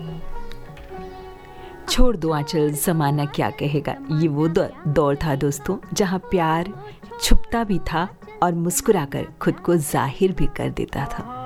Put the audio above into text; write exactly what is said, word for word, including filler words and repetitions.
छोड़ दो आंचल ज़माना क्या कहेगा, ये वो दौर था दोस्तों जहां प्यार छुपता भी था और मुस्कुराकर खुद को जाहिर भी कर देता था।